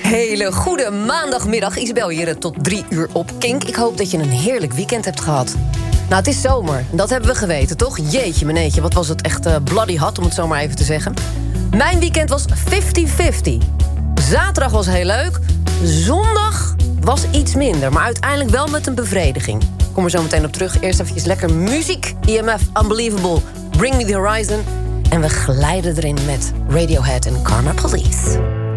Hele goede maandagmiddag. Isabel hier tot 3 uur op Kink. Ik hoop dat je een heerlijk weekend hebt gehad. Nou, het is zomer. Dat hebben we geweten, toch? Jeetje, meneetje, wat was het echt bloody hot, om het zo maar even te zeggen. Mijn weekend was 50-50. Zaterdag was heel leuk. Zondag was iets minder, maar uiteindelijk wel met een bevrediging. Ik kom er zo meteen op terug. Eerst even lekker muziek. EMF, Unbelievable, Bring Me The Horizon. En we glijden erin met Radiohead en Karma Police.